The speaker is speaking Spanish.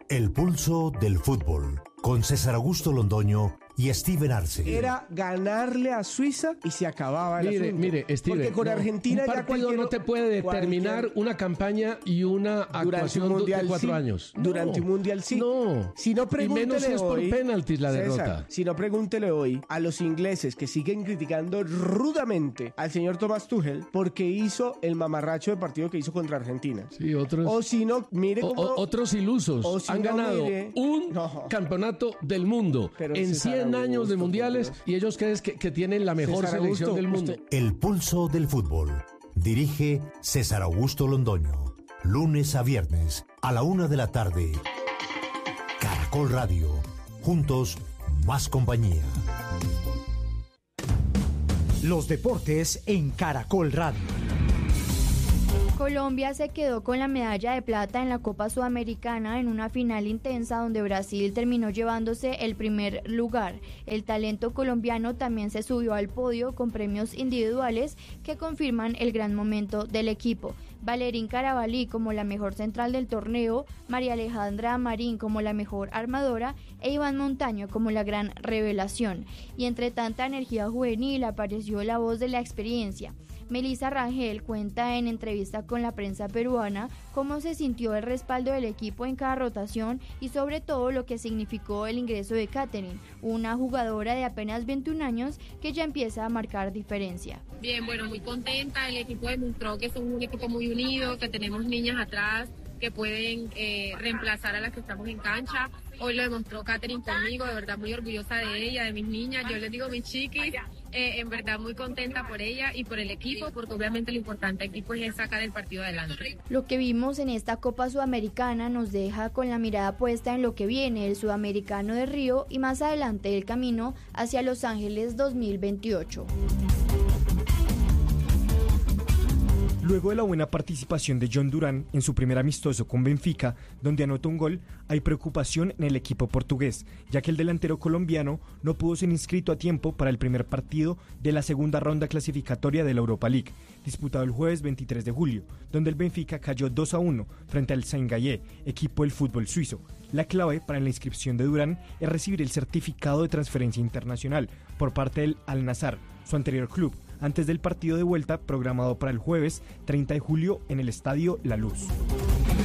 El pulso del fútbol, con César Augusto Londoño y Steven Arce. Era ganarle a Suiza y se acababa el asunto. Mire, Steven, porque con Argentina un partido no te puede determinar una campaña y una actuación de 4 años. Durante un mundial sí. No. Si no, pregúntele y menos es por hoy, penaltis la César, derrota. Si no, pregúntele hoy a los ingleses que siguen criticando rudamente al señor Thomas Tuchel porque hizo el mamarracho de partido que hizo contra Argentina. Sí, otros. O si no, mire cómo... otros ilusos si han no, ganado mire, campeonato del mundo en 100 años de mundiales y ellos creen que tienen la mejor César selección Augusto, del mundo. El pulso del fútbol. Dirige César Augusto Londoño. Lunes a viernes a la 1 de la tarde. Caracol Radio. Juntos, más compañía. Los deportes en Caracol Radio. Colombia se quedó con la medalla de plata en la Copa Sudamericana en una final intensa donde Brasil terminó llevándose el primer lugar. El talento colombiano también se subió al podio con premios individuales que confirman el gran momento del equipo. Valerín Carabalí como la mejor central del torneo, María Alejandra Marín como la mejor armadora e Iván Montaño como la gran revelación. Y entre tanta energía juvenil apareció la voz de la experiencia. Melissa Rangel cuenta en entrevista con la prensa peruana cómo se sintió el respaldo del equipo en cada rotación y sobre todo lo que significó el ingreso de Katherine, una jugadora de apenas 21 años que ya empieza a marcar diferencia. Bien, bueno, muy contenta, el equipo demostró que son un equipo muy unido, que tenemos niñas atrás que pueden reemplazar a las que estamos en cancha. Hoy lo demostró Katherine conmigo, de verdad muy orgullosa de ella, de mis niñas, yo les digo mis chiquis, en verdad muy contenta por ella y por el equipo, porque obviamente lo importante aquí pues es sacar el partido adelante. Lo que vimos en esta Copa Sudamericana nos deja con la mirada puesta en lo que viene, el Sudamericano de Río y más adelante el camino hacia Los Ángeles 2028. Luego de la buena participación de John Durán en su primer amistoso con Benfica, donde anotó un gol, hay preocupación en el equipo portugués, ya que el delantero colombiano no pudo ser inscrito a tiempo para el primer partido de la segunda ronda clasificatoria de la Europa League, disputado el jueves 23 de julio, donde el Benfica cayó 2-1 frente al Saint-Gallen, equipo del fútbol suizo. La clave para la inscripción de Durán es recibir el certificado de transferencia internacional por parte del Al-Nassr, su anterior club, antes del partido de vuelta programado para el jueves 30 de julio en el Estadio La Luz.